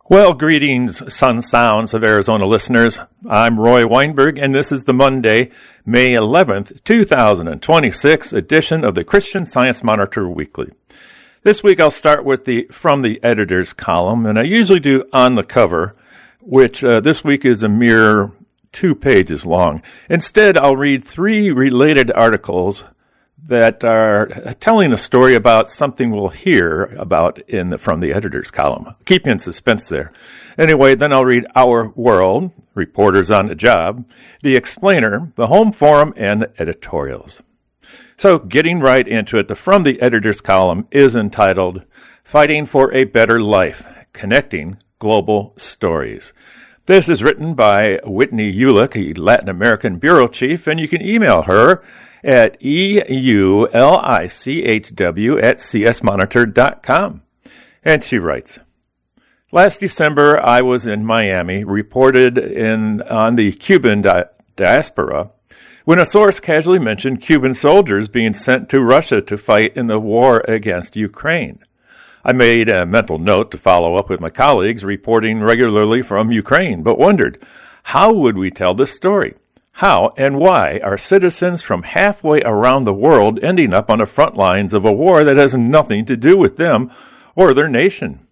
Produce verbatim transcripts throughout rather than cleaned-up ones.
Well, greetings, sun sounds of Arizona listeners. I'm Roy Weinberg, and this is the Monday, May eleventh, twenty twenty-six edition of the Christian Science Monitor Weekly. This week I'll start with the From the Editor's column, and I usually do On the Cover, which uh, this week is a mere two pages long. Instead, I'll read three related articles that are telling a story about something we'll hear about in the From the Editor's column. Keep you in suspense there. Anyway, then I'll read Our World, Reporters on the Job, The Explainer, the Home Forum, and editorials. So, getting right into it, the From the Editor's column is entitled Fighting for a Better Life, Connecting Global Stories. This is written by Whitney Ulick, a Latin American bureau chief, and you can email her at E U L I C H W at C S monitor dot com. And she writes, Last December, I was in Miami, reported in on the Cuban di- diaspora, when a source casually mentioned Cuban soldiers being sent to Russia to fight in the war against Ukraine. I made a mental note to follow up with my colleagues reporting regularly from Ukraine, but wondered, how would we tell this story? How and why are citizens from halfway around the world ending up on the front lines of a war that has nothing to do with them or their nation?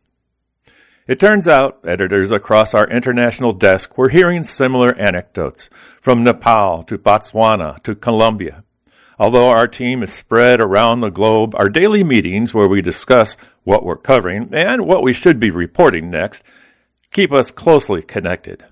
It turns out editors across our international desk were hearing similar anecdotes, from Nepal to Botswana to Colombia. Although our team is spread around the globe, our daily meetings where we discuss what we're covering and what we should be reporting next keep us closely connected.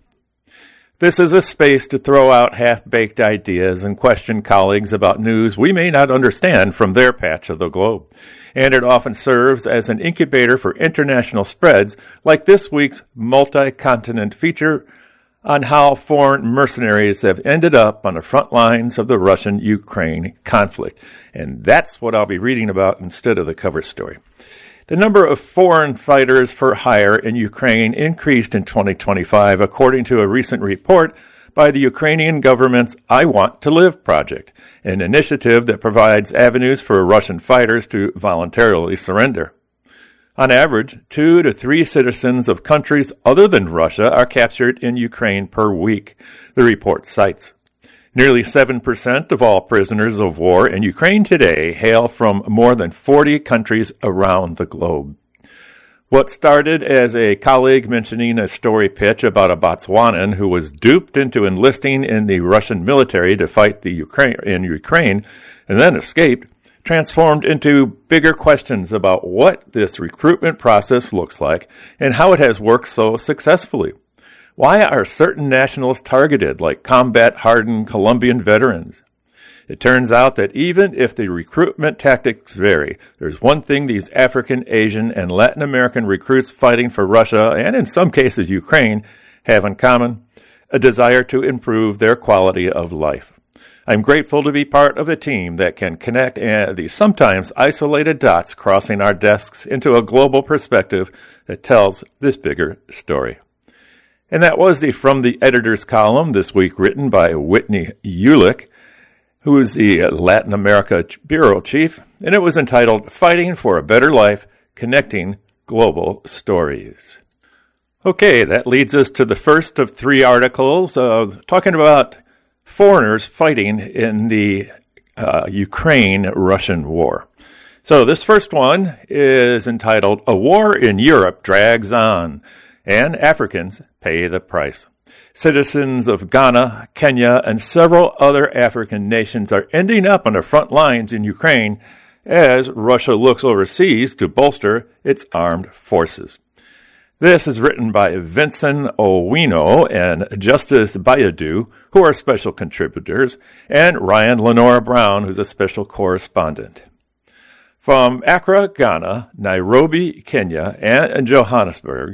This is a space to throw out half-baked ideas and question colleagues about news we may not understand from their patch of the globe. And it often serves as an incubator for international spreads, like this week's multi-continent feature on how foreign mercenaries have ended up on the front lines of the Russian-Ukraine conflict. And that's what I'll be reading about instead of the cover story. The number of foreign fighters for hire in Ukraine increased in twenty twenty-five, according to a recent report by the Ukrainian government's I Want to Live project, an initiative that provides avenues for Russian fighters to voluntarily surrender. On average, two to three citizens of countries other than Russia are captured in Ukraine per week, the report cites. Nearly seven percent of all prisoners of war in Ukraine today hail from more than forty countries around the globe. What started as a colleague mentioning a story pitch about a Botswanan who was duped into enlisting in the Russian military to fight the Ukraine in Ukraine and then escaped, transformed into bigger questions about what this recruitment process looks like and how it has worked so successfully. Why are certain nationals targeted, like combat-hardened Colombian veterans? It turns out that even if the recruitment tactics vary, there's one thing these African, Asian, and Latin American recruits fighting for Russia, and in some cases Ukraine, have in common: a desire to improve their quality of life. I'm grateful to be part of a team that can connect uh, the sometimes isolated dots crossing our desks into a global perspective that tells this bigger story. And that was the From the Editor's column this week, written by Whitney Ulick, who is the Latin America bureau chief, and it was entitled Fighting for a Better Life, Connecting Global Stories. Okay, that leads us to the first of three articles uh, talking about foreigners fighting in the uh, Ukraine-Russian war. So this first one is entitled A War in Europe Drags On, and Africans pay the price. Citizens of Ghana, Kenya, and several other African nations are ending up on the front lines in Ukraine as Russia looks overseas to bolster its armed forces. This is written by Vincent Owino and Justice Bayadu, who are special contributors, and Ryan Lenora Brown, who's a special correspondent. From Accra, Ghana, Nairobi, Kenya, and Johannesburg,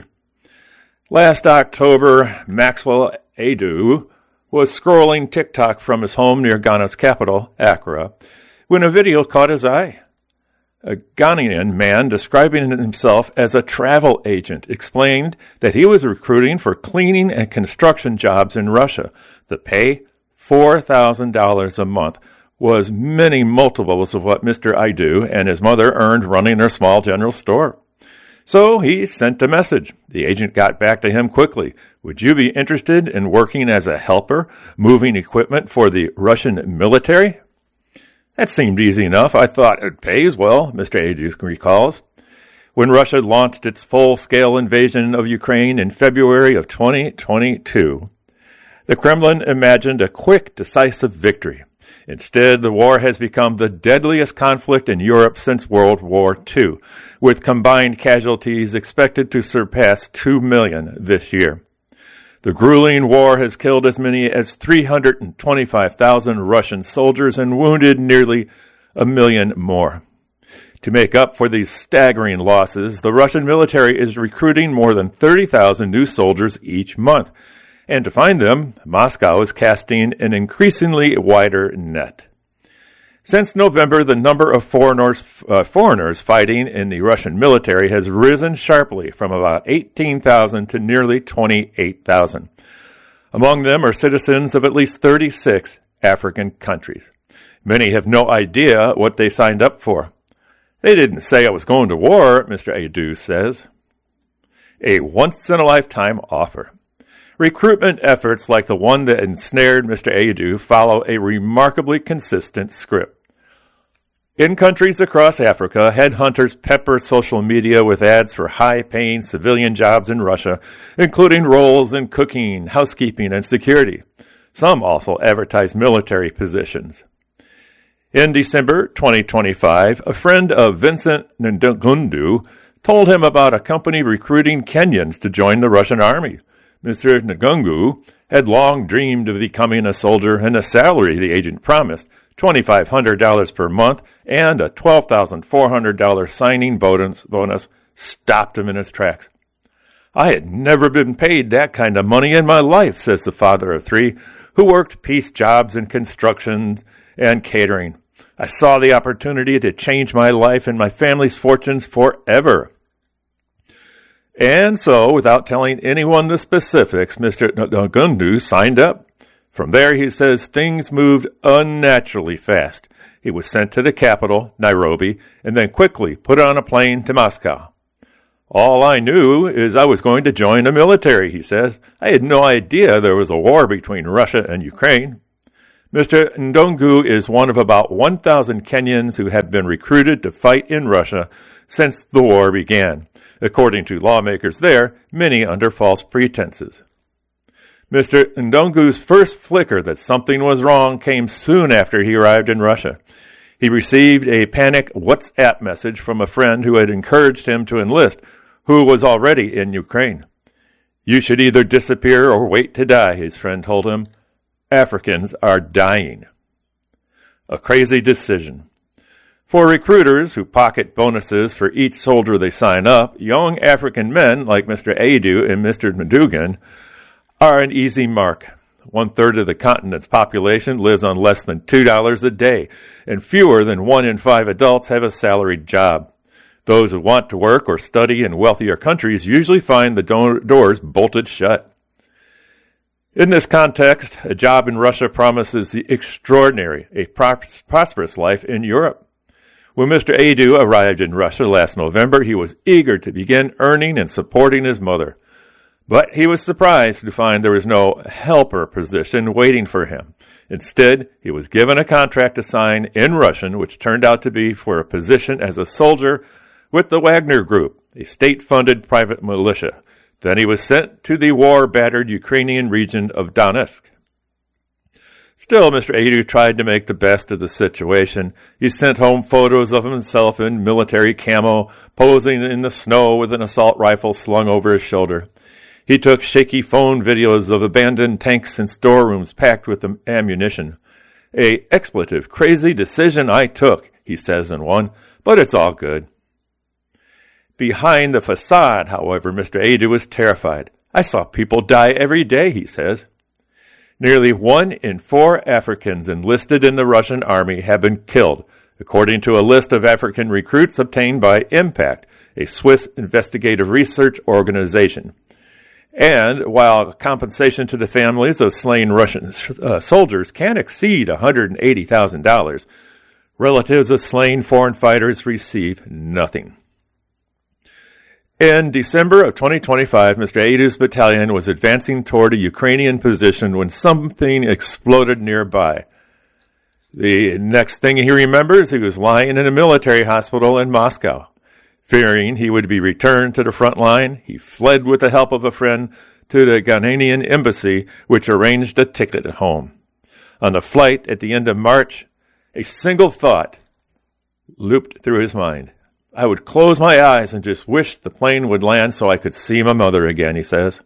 last October, Maxwell Adu was scrolling TikTok from his home near Ghana's capital, Accra, when a video caught his eye. A Ghanaian man describing himself as a travel agent explained that he was recruiting for cleaning and construction jobs in Russia. The pay, four thousand dollars a month, was many multiples of what Mister Adu and his mother earned running their small general store. So he sent a message. The agent got back to him quickly. Would you be interested in working as a helper, moving equipment for the Russian military? That seemed easy enough. I thought it pays well, Mister Adu recalls. When Russia launched its full-scale invasion of Ukraine in February of twenty twenty-two, the Kremlin imagined a quick, decisive victory. Instead, the war has become the deadliest conflict in Europe since World War Two, with combined casualties expected to surpass two million this year. The grueling war has killed as many as three hundred twenty-five thousand Russian soldiers and wounded nearly a million more. To make up for these staggering losses, the Russian military is recruiting more than thirty thousand new soldiers each month. And to find them, Moscow is casting an increasingly wider net. Since November, the number of foreigners, uh, foreigners fighting in the Russian military has risen sharply from about eighteen thousand to nearly twenty-eight thousand. Among them are citizens of at least thirty-six African countries. Many have no idea what they signed up for. They didn't say I was going to war, Mister Adu says. A once-in-a-lifetime offer. Recruitment efforts like the one that ensnared Mister Adu follow a remarkably consistent script. In countries across Africa, headhunters pepper social media with ads for high-paying civilian jobs in Russia, including roles in cooking, housekeeping, and security. Some also advertise military positions. In December twenty twenty-five, a friend of Vincent Ngundu told him about a company recruiting Kenyans to join the Russian army. Mister Ngundu had long dreamed of becoming a soldier, and the salary the agent promised, twenty-five hundred dollars per month and a twelve thousand four hundred dollars signing bonus, bonus, stopped him in his tracks. I had never been paid that kind of money in my life, says the father of three, who worked piece jobs in construction and catering. I saw the opportunity to change my life and my family's fortunes forever. And so, without telling anyone the specifics, Mister Ngundu signed up. From there, he says, things moved unnaturally fast. He was sent to the capital, Nairobi, and then quickly put on a plane to Moscow. All I knew is I was going to join the military, he says. I had no idea there was a war between Russia and Ukraine. Mister Ndongu is one of about one thousand Kenyans who have been recruited to fight in Russia since the war began, according to lawmakers there, many under false pretenses. Mister Ndongu's first flicker that something was wrong came soon after he arrived in Russia. He received a panic WhatsApp message from a friend who had encouraged him to enlist, who was already in Ukraine. You should either disappear or wait to die, his friend told him. Africans are dying. A crazy decision. For recruiters who pocket bonuses for each soldier they sign up, young African men like Mister Adu and Mister Madugan are an easy mark. One-third of the continent's population lives on less than two dollars a day, and fewer than one in five adults have a salaried job. Those who want to work or study in wealthier countries usually find the do- doors bolted shut. In this context, a job in Russia promises the extraordinary, a pros- prosperous life in Europe. When Mister Adu arrived in Russia last November, he was eager to begin earning and supporting his mother. But he was surprised to find there was no helper position waiting for him. Instead, he was given a contract to sign in Russian, which turned out to be for a position as a soldier with the Wagner Group, a state-funded private militia. Then he was sent to the war-battered Ukrainian region of Donetsk. Still, Mister Adu tried to make the best of the situation. He sent home photos of himself in military camo, posing in the snow with an assault rifle slung over his shoulder. He took shaky phone videos of abandoned tanks and storerooms packed with ammunition. A expletive, crazy decision I took, he says in one, but it's all good. Behind the facade, however, Mister Adu was terrified. I saw people die every day, he says. Nearly one in four Africans enlisted in the Russian army have been killed, according to a list of African recruits obtained by Impact, a Swiss investigative research organization. And while compensation to the families of slain Russian uh, soldiers can exceed one hundred eighty thousand dollars, relatives of slain foreign fighters receive nothing. In December of twenty twenty-five, Mister Adu's battalion was advancing toward a Ukrainian position when something exploded nearby. The next thing he remembers, he was lying in a military hospital in Moscow. Fearing he would be returned to the front line, he fled with the help of a friend to the Ghanaian embassy, which arranged a ticket home. On the flight at the end of March, a single thought looped through his mind. I would close my eyes and just wish the plane would land so I could see my mother again, he says.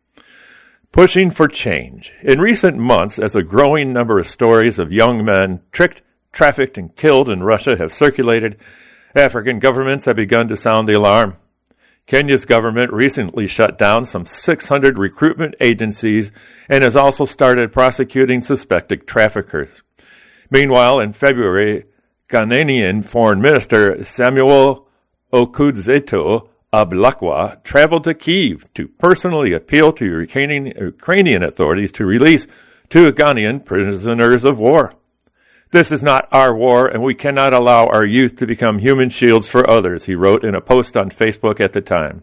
Pushing for change. In recent months, as a growing number of stories of young men tricked, trafficked, and killed in Russia have circulated, African governments have begun to sound the alarm. Kenya's government recently shut down some six hundred recruitment agencies and has also started prosecuting suspected traffickers. Meanwhile, in February, Ghanaian Foreign Minister Samuel Okudzeto Ablakwa traveled to Kyiv to personally appeal to Ukrainian, Ukrainian authorities to release two Ghanaian prisoners of war. This is not our war, and we cannot allow our youth to become human shields for others, he wrote in a post on Facebook at the time.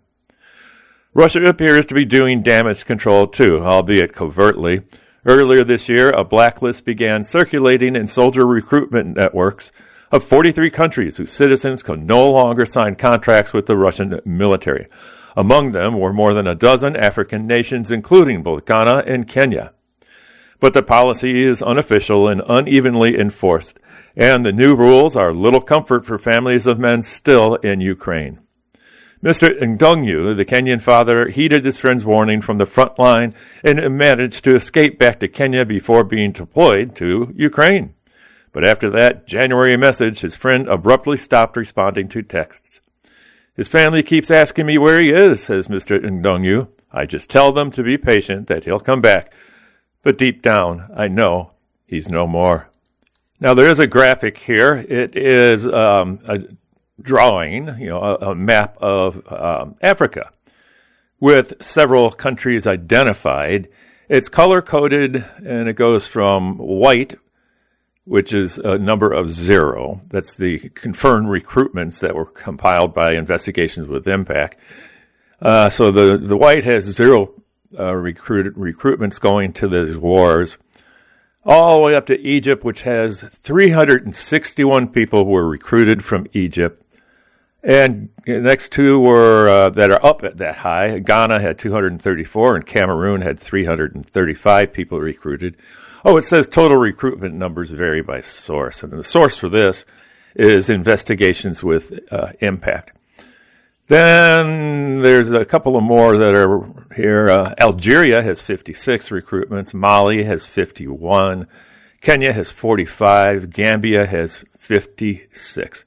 Russia appears to be doing damage control too, albeit covertly. Earlier this year, a blacklist began circulating in soldier recruitment networks of forty-three countries whose citizens could no longer sign contracts with the Russian military. Among them were more than a dozen African nations, including both Ghana and Kenya. But the policy is unofficial and unevenly enforced, and the new rules are little comfort for families of men still in Ukraine. Mister Ndongyu, the Kenyan father, heeded his friend's warning from the front line and managed to escape back to Kenya before being deployed to Ukraine. But after that January message, his friend abruptly stopped responding to texts. His family keeps asking me where he is, says Mister Ndongyu. I just tell them to be patient, that he'll come back. But deep down, I know he's no more. Now, there is a graphic here. It is um, a drawing, you know, a, a map of um, Africa with several countries identified. It's color-coded, and it goes from white, which is a number of zero. That's the confirmed recruitments that were compiled by Investigations with Impact. Uh, so the, the white has zero uh, recruited recruitments going to these wars, all the way up to Egypt, which has three hundred sixty-one people who were recruited from Egypt. And the next two were uh, that are up at that high. Ghana had two hundred thirty-four, and Cameroon had three hundred thirty-five people recruited. Oh, it says total recruitment numbers vary by source. And the source for this is Investigations with uh, Impact. Then there's a couple of more that are here. Uh, Algeria has fifty-six recruitments. Mali has fifty-one. Kenya has forty-five. Gambia has fifty-six.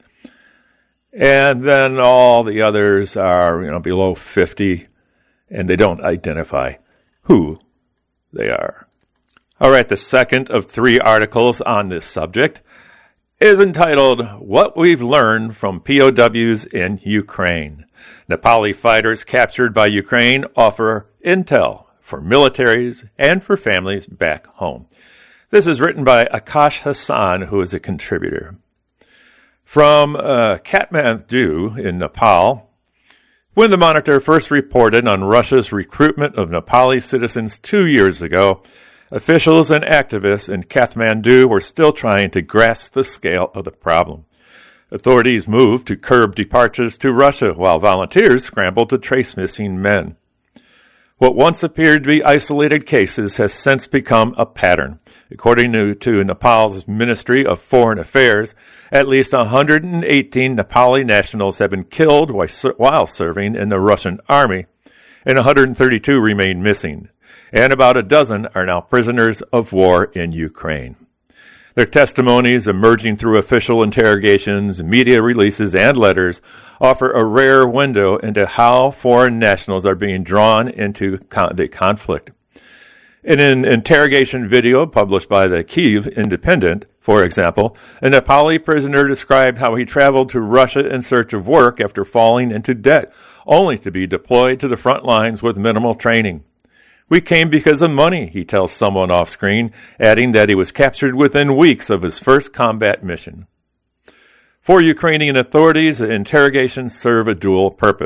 And then all the others are, you know, below fifty, and they don't identify who they are. All right, the second of three articles on this subject is entitled, What We've Learned from P O Ws in Ukraine. Nepali fighters captured by Ukraine offer intel for militaries and for families back home. This is written by Akash Hassan, who is a contributor. From uh, Kathmandu in Nepal, when the Monitor first reported on Russia's recruitment of Nepali citizens two years ago, officials and activists in Kathmandu were still trying to grasp the scale of the problem. Authorities moved to curb departures to Russia, while volunteers scrambled to trace missing men. What once appeared to be isolated cases has since become a pattern. According to, to Nepal's Ministry of Foreign Affairs, at least one hundred eighteen Nepali nationals have been killed while serving in the Russian army, and one hundred thirty-two remain missing, and about a dozen are now prisoners of war in Ukraine. Their testimonies, emerging through official interrogations, media releases, and letters, offer a rare window into how foreign nationals are being drawn into con- the conflict. In an interrogation video published by the Kyiv Independent, for example, a Nepali prisoner described how he traveled to Russia in search of work after falling into debt, only to be deployed to the front lines with minimal training. We came because of money, he tells someone off screen, adding that he was captured within weeks of his first combat mission. For Ukrainian authorities, the interrogations serve a dual purpose: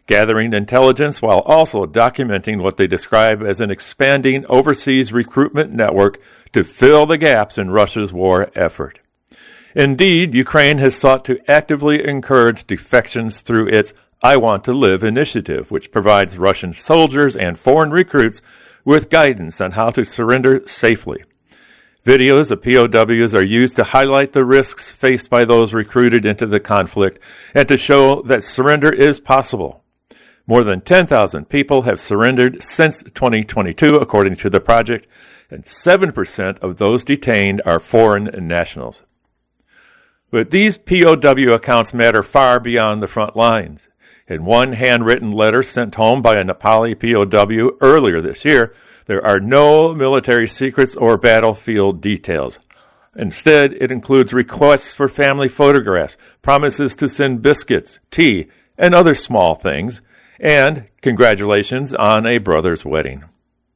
gathering intelligence while also documenting what they describe as an expanding overseas recruitment network to fill the gaps in Russia's war effort. Indeed, Ukraine has sought to actively encourage defections through its I Want to Live initiative, which provides Russian soldiers and foreign recruits with guidance on how to surrender safely. Videos of P O Ws are used to highlight the risks faced by those recruited into the conflict and to show that surrender is possible. More than ten thousand people have surrendered since twenty twenty-two, according to the project, and seven percent of those detained are foreign nationals. But these P O W accounts matter far beyond the front lines. In one handwritten letter sent home by a Nepali P O W earlier this year, there are no military secrets or battlefield details. Instead, it includes requests for family photographs, promises to send biscuits, tea, and other small things, and congratulations on a brother's wedding.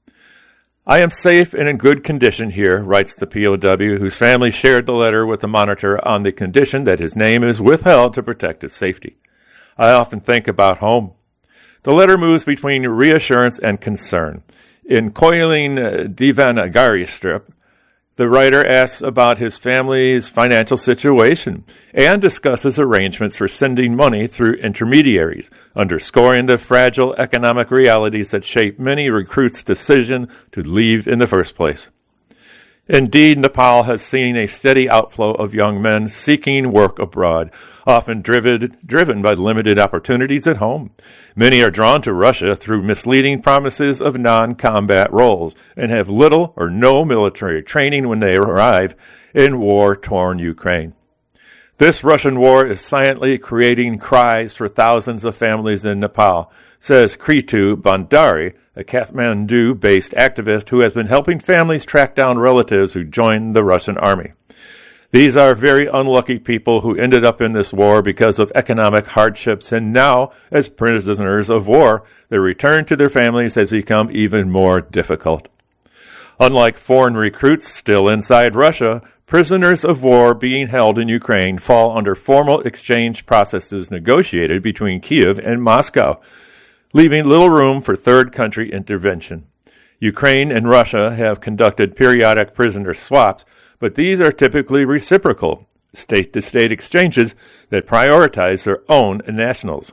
I am safe and in good condition here, writes the P O W, whose family shared the letter with the Monitor on the condition that his name is withheld to protect his safety. I often think about home. The letter moves between reassurance and concern. In Koilin Devanagari strip, the writer asks about his family's financial situation and discusses arrangements for sending money through intermediaries, underscoring the fragile economic realities that shape many recruits' decision to leave in the first place. Indeed, Nepal has seen a steady outflow of young men seeking work abroad, often driven, driven by limited opportunities at home. Many are drawn to Russia through misleading promises of non-combat roles and have little or no military training when they arrive in war-torn Ukraine. This Russian war is silently creating cries for thousands of families in Nepal, says Kritu Bandari, a Kathmandu-based activist who has been helping families track down relatives who joined the Russian army. These are very unlucky people who ended up in this war because of economic hardships, and now, as prisoners of war, their return to their families has become even more difficult. Unlike foreign recruits still inside Russia, prisoners of war being held in Ukraine fall under formal exchange processes negotiated between Kiev and Moscow, leaving little room for third country intervention. Ukraine and Russia have conducted periodic prisoner swaps, but these are typically reciprocal, state-to-state exchanges that prioritize their own nationals.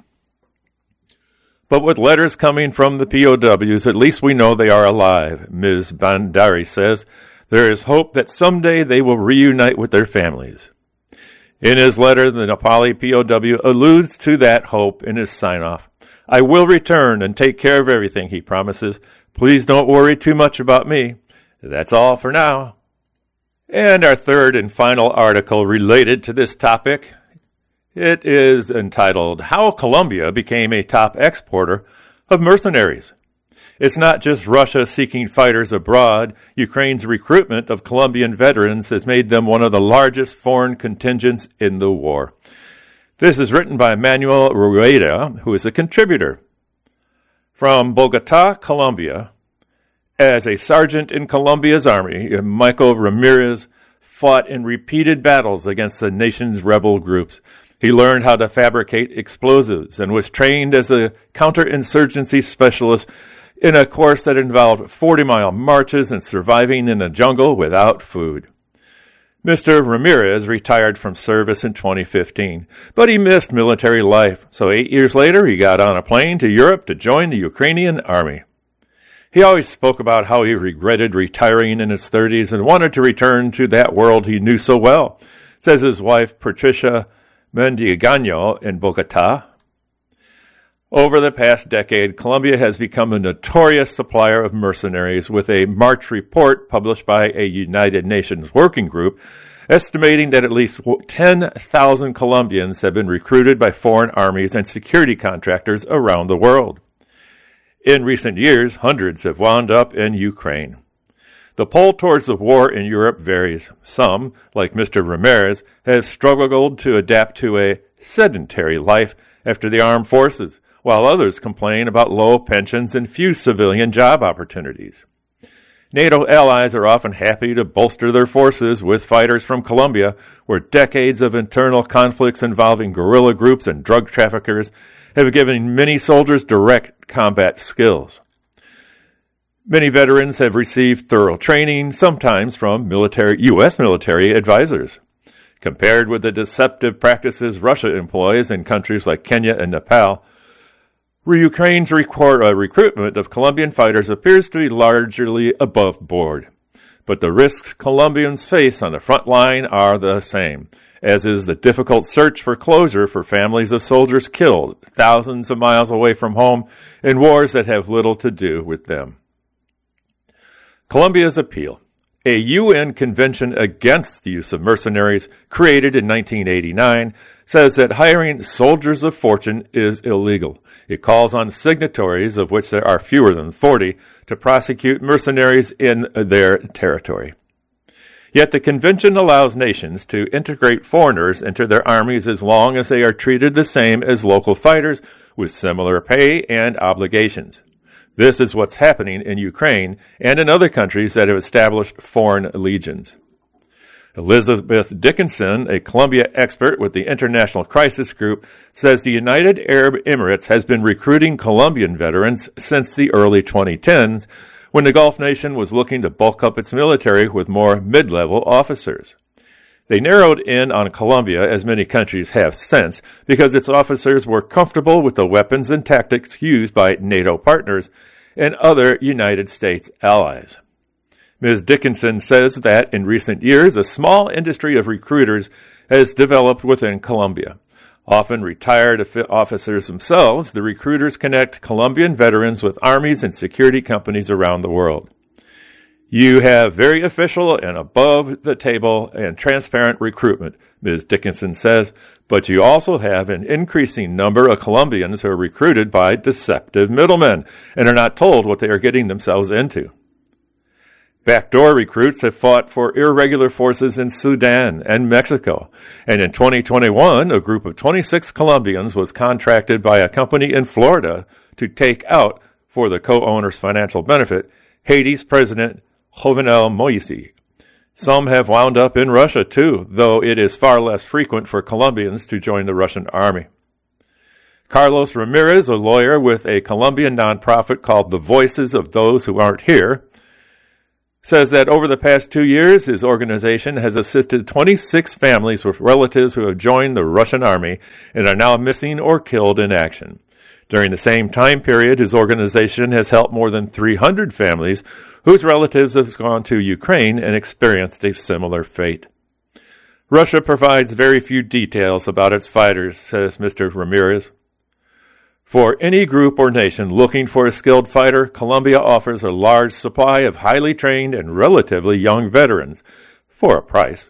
But with letters coming from the P O Ws, at least we know they are alive, Miz Bandari says. There is hope that someday they will reunite with their families. In his letter, the Nepali P O W alludes to that hope in his sign-off. I will return and take care of everything, he promises. Please don't worry too much about me. That's all for now. And our third and final article related to this topic, it is entitled, How Colombia Became a Top Exporter of Mercenaries. It's not just Russia seeking fighters abroad. Ukraine's recruitment of Colombian veterans has made them one of the largest foreign contingents in the war. This is written by Manuel Rueda, who is a contributor. From Bogotá, Colombia, as a sergeant in Colombia's army, Michael Ramirez fought in repeated battles against the nation's rebel groups. He learned how to fabricate explosives and was trained as a counterinsurgency specialist in a course that involved forty-mile marches and surviving in a jungle without food. Mister Ramirez retired from service in twenty fifteen, but he missed military life, so eight years later he got on a plane to Europe to join the Ukrainian army. He always spoke about how he regretted retiring in his thirties and wanted to return to that world he knew so well, says his wife Patricia Mendiagano in Bogotá. Over the past decade, Colombia has become a notorious supplier of mercenaries, with a March report published by a United Nations working group estimating that at least ten thousand Colombians have been recruited by foreign armies and security contractors around the world. In recent years, hundreds have wound up in Ukraine. The pull towards the war in Europe varies. Some, like Mister Ramirez, have struggled to adapt to a sedentary life after the armed forces, while others complain about low pensions and few civilian job opportunities. NATO allies are often happy to bolster their forces with fighters from Colombia, where decades of internal conflicts involving guerrilla groups and drug traffickers have given many soldiers direct combat skills. Many veterans have received thorough training, sometimes from military, U S military advisors. Compared with the deceptive practices Russia employs in countries like Kenya and Nepal, Ukraine's record, uh, recruitment of Colombian fighters appears to be largely above board. But the risks Colombians face on the front line are the same, as is the difficult search for closure for families of soldiers killed thousands of miles away from home in wars that have little to do with them. Colombia's appeal. A U N convention against the use of mercenaries, created in nineteen eighty-nine, says that hiring soldiers of fortune is illegal. It calls on signatories, of which there are fewer than forty, to prosecute mercenaries in their territory. Yet the convention allows nations to integrate foreigners into their armies as long as they are treated the same as local fighters with similar pay and obligations. This is what's happening in Ukraine and in other countries that have established foreign legions. Elizabeth Dickinson, a Colombia expert with the International Crisis Group, says the United Arab Emirates has been recruiting Colombian veterans since the early twenty tens, when the Gulf nation was looking to bulk up its military with more mid-level officers. They narrowed in on Colombia, as many countries have since, because its officers were comfortable with the weapons and tactics used by NATO partners and other United States allies. Miz Dickinson says that in recent years, a small industry of recruiters has developed within Colombia. Often retired officers themselves, the recruiters connect Colombian veterans with armies and security companies around the world. You have very official and above-the-table and transparent recruitment, Miz Dickinson says, but you also have an increasing number of Colombians who are recruited by deceptive middlemen and are not told what they are getting themselves into. Backdoor recruits have fought for irregular forces in Sudan and Mexico, and in twenty twenty-one, a group of twenty-six Colombians was contracted by a company in Florida to take out, for the co-owner's financial benefit, Haiti's President Jovenel Moïse. Some have wound up in Russia, too, though it is far less frequent for Colombians to join the Russian army. Carlos Ramirez, a lawyer with a Colombian nonprofit called The Voices of Those Who Aren't Here, says that over the past two years, his organization has assisted twenty-six families with relatives who have joined the Russian army and are now missing or killed in action. During the same time period, his organization has helped more than three hundred families whose relatives have gone to Ukraine and experienced a similar fate. Russia provides very few details about its fighters, says Mister Ramirez. For any group or nation looking for a skilled fighter, Colombia offers a large supply of highly trained and relatively young veterans for a price.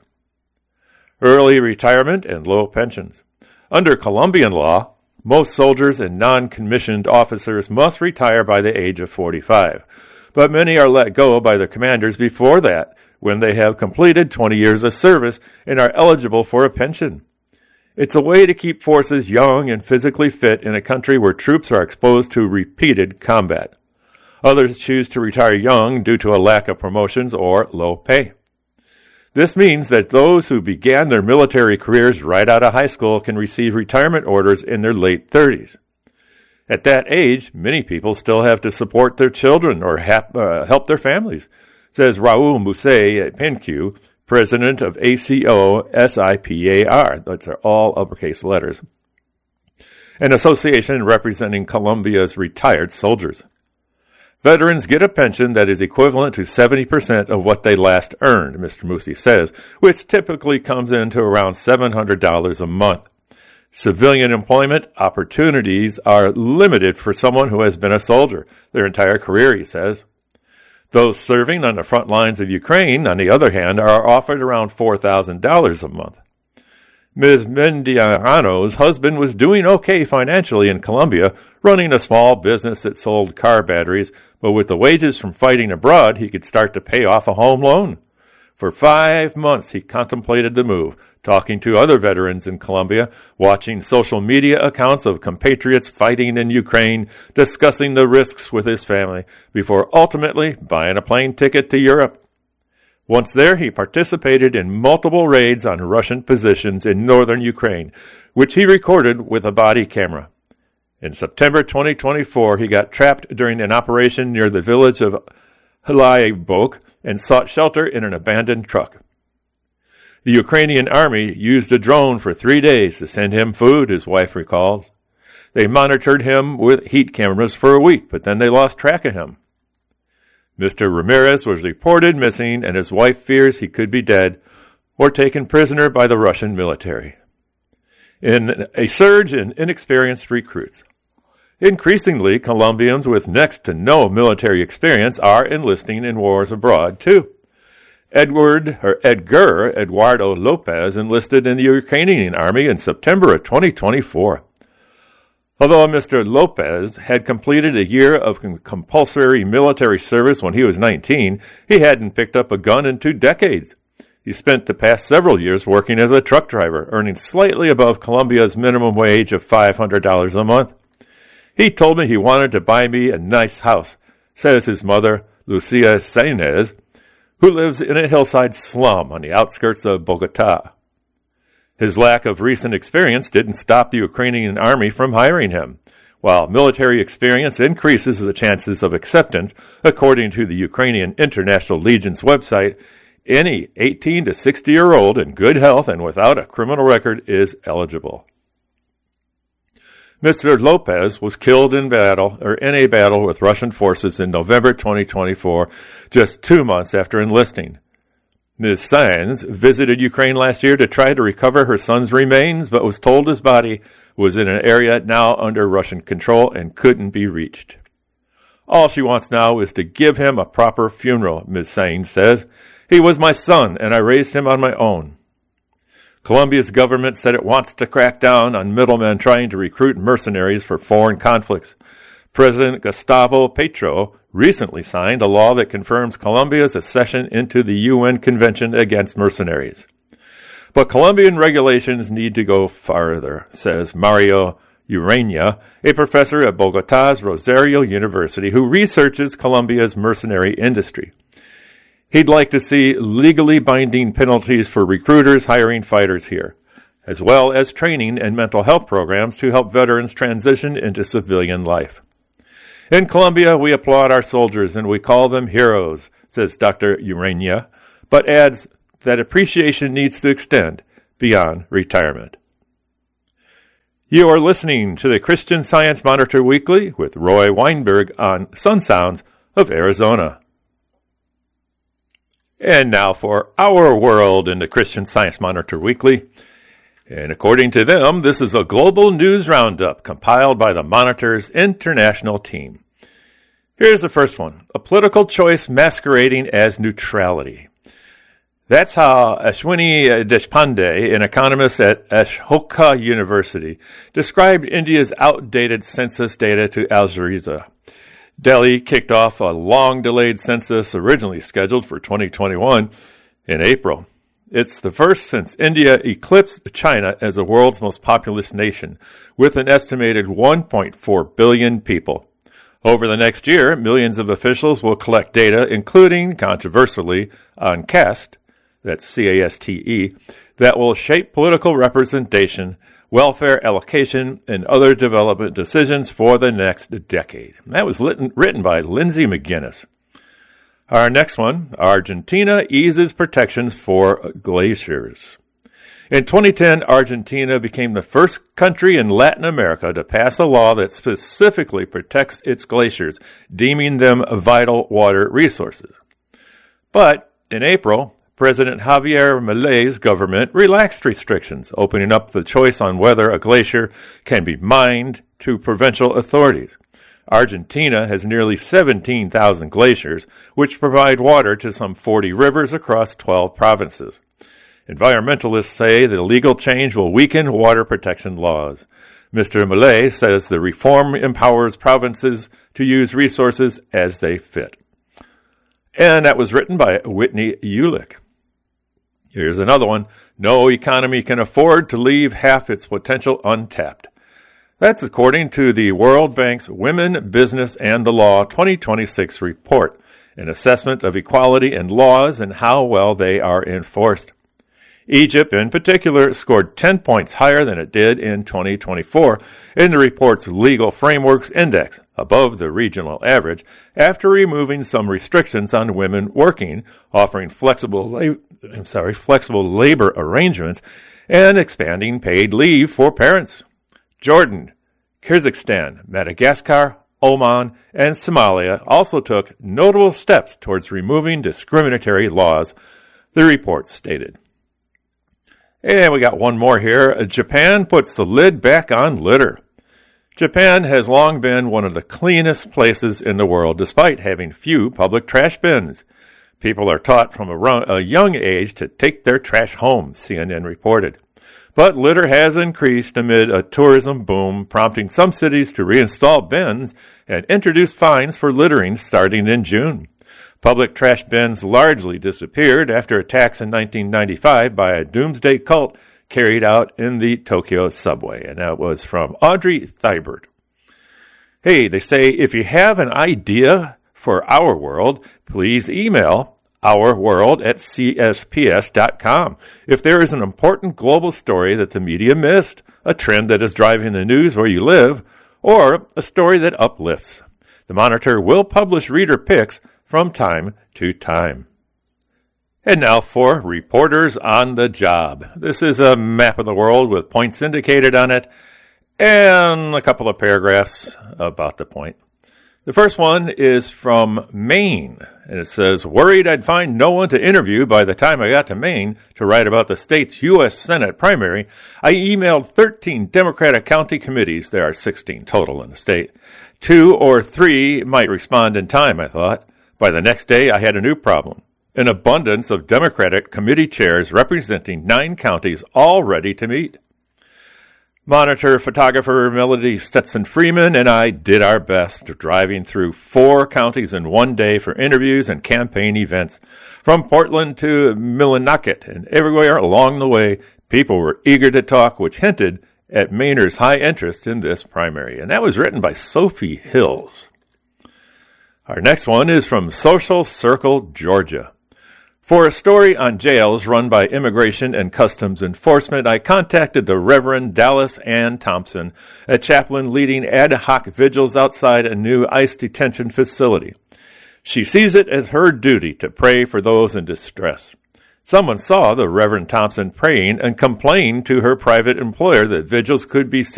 Early retirement and low pensions. Under Colombian law, most soldiers and non-commissioned officers must retire by the age of forty-five, but many are let go by their commanders before that, when they have completed twenty years of service and are eligible for a pension. It's a way to keep forces young and physically fit in a country where troops are exposed to repeated combat. Others choose to retire young due to a lack of promotions or low pay. This means that those who began their military careers right out of high school can receive retirement orders in their late thirties. At that age, many people still have to support their children or hap, uh, help their families, says Raul Musay Pencu, president of A C O S I P A R. Those are all uppercase letters. An association representing Colombia's retired soldiers. Veterans get a pension that is equivalent to seventy percent of what they last earned, Mister Musi says, which typically comes into around seven hundred dollars a month. Civilian employment opportunities are limited for someone who has been a soldier their entire career, he says. Those serving on the front lines of Ukraine, on the other hand, are offered around four thousand dollars a month. Miz Mendiano's husband was doing okay financially in Colombia, running a small business that sold car batteries, but with the wages from fighting abroad, he could start to pay off a home loan. For five months, he contemplated the move, talking to other veterans in Colombia, watching social media accounts of compatriots fighting in Ukraine, discussing the risks with his family, before ultimately buying a plane ticket to Europe. Once there, he participated in multiple raids on Russian positions in northern Ukraine, which he recorded with a body camera. In September twenty twenty-four, he got trapped during an operation near the village of Hlybok and sought shelter in an abandoned truck. The Ukrainian army used a drone for three days to send him food, his wife recalls. They monitored him with heat cameras for a week, but then they lost track of him. Mister Ramirez was reported missing, and his wife fears he could be dead or taken prisoner by the Russian military. In a surge in inexperienced recruits. Increasingly, Colombians with next to no military experience are enlisting in wars abroad, too. Edward, or Edgar Eduardo Lopez enlisted in the Ukrainian army in September of twenty twenty-four. Although Mister Lopez had completed a year of compulsory military service when he was nineteen, he hadn't picked up a gun in two decades. He spent the past several years working as a truck driver, earning slightly above Colombia's minimum wage of five hundred dollars a month. He told me he wanted to buy me a nice house, says his mother, Lucia Sainez, who lives in a hillside slum on the outskirts of Bogota. His lack of recent experience didn't stop the Ukrainian army from hiring him. While military experience increases the chances of acceptance, according to the Ukrainian International Legion's website, any eighteen to sixty-year-old in good health and without a criminal record is eligible. Mister Lopez was killed in battle or in a battle with Russian forces in November twenty twenty-four, just two months after enlisting. Miz Sainz visited Ukraine last year to try to recover her son's remains, but was told his body was in an area now under Russian control and couldn't be reached. All she wants now is to give him a proper funeral, Miz Sainz says. He was my son, and I raised him on my own. Colombia's government said it wants to crack down on middlemen trying to recruit mercenaries for foreign conflicts. President Gustavo Petro recently signed a law that confirms Colombia's accession into the U N Convention Against Mercenaries. But Colombian regulations need to go farther, says Mario Urania, a professor at Bogota's Rosario University who researches Colombia's mercenary industry. He'd like to see legally binding penalties for recruiters hiring fighters here, as well as training and mental health programs to help veterans transition into civilian life. In Colombia, we applaud our soldiers and we call them heroes, says Doctor Urania, but adds that appreciation needs to extend beyond retirement. You are listening to the Christian Science Monitor Weekly with Roy Weinberg on Sun Sounds of Arizona. And now for our world in the Christian Science Monitor Weekly. And according to them, this is a global news roundup compiled by the Monitor's international team. Here's the first one, a political choice masquerading as neutrality. That's how Ashwini Deshpande, an economist at Ashoka University, described India's outdated census data to Al Jazeera. Delhi kicked off a long-delayed census originally scheduled for twenty twenty-one in April. It's the first since India eclipsed China as the world's most populous nation, with an estimated one point four billion people. Over the next year, millions of officials will collect data, including, controversially, on caste, that's C A S T E, that will shape political representation, welfare allocation, and other development decisions for the next decade. That was written, written by Lindsay McGuinness. Our next one, Argentina eases protections for glaciers. In twenty ten, Argentina became the first country in Latin America to pass a law that specifically protects its glaciers, deeming them vital water resources. But in April, President Javier Milei's government relaxed restrictions, opening up the choice on whether a glacier can be mined to provincial authorities. Argentina has nearly seventeen thousand glaciers, which provide water to some forty rivers across twelve provinces. Environmentalists say the legal change will weaken water protection laws. Mister Milei says the reform empowers provinces to use resources as they fit. And that was written by Whitney Ulick. Here's another one. No economy can afford to leave half its potential untapped. That's according to the World Bank's Women, Business, and the Law twenty twenty-six report, an assessment of equality and laws and how well they are enforced. Egypt, in particular, scored ten points higher than it did in twenty twenty-four in the report's Legal Frameworks Index, above the regional average, after removing some restrictions on women working, offering flexible, la- I'm sorry, flexible labor arrangements, and expanding paid leave for parents. Jordan, Kyrgyzstan, Madagascar, Oman, and Somalia also took notable steps towards removing discriminatory laws, the report stated. And we got one more here. Japan puts the lid back on litter. Japan has long been one of the cleanest places in the world, despite having few public trash bins. People are taught from a, run- a young age to take their trash home, C N N reported. But litter has increased amid a tourism boom, prompting some cities to reinstall bins and introduce fines for littering starting in June. Public trash bins largely disappeared after attacks in nineteen ninety-five by a doomsday cult carried out in the Tokyo subway. And that was from Audrey Thibert. Hey, they say if you have an idea for Our World, please email ourworld at c s p s dot com. If there is an important global story that the media missed, a trend that is driving the news where you live, or a story that uplifts, the Monitor will publish reader picks from time to time. And now for Reporters on the Job. This is a map of the world with points indicated on it and a couple of paragraphs about the point. The first one is from Maine, and it says, worried I'd find no one to interview by the time I got to Maine to write about the state's U S Senate primary, I emailed thirteen Democratic county committees. There are sixteen total in the state. Two or three might respond in time, I thought. By the next day, I had a new problem. An abundance of Democratic committee chairs representing nine counties all ready to meet. Monitor photographer Melody Stetson Freeman and I did our best, driving through four counties in one day for interviews and campaign events. From Portland to Millinocket and everywhere along the way, people were eager to talk, which hinted at Mainers' high interest in this primary. And that was written by Sophie Hills. Our next one is from Social Circle, Georgia. For a story on jails run by Immigration and Customs Enforcement, I contacted the Reverend Dallas Ann Thompson, a chaplain leading ad hoc vigils outside a new ICE detention facility. She sees it as her duty to pray for those in distress. Someone saw the Reverend Thompson praying and complained to her private employer that vigils could be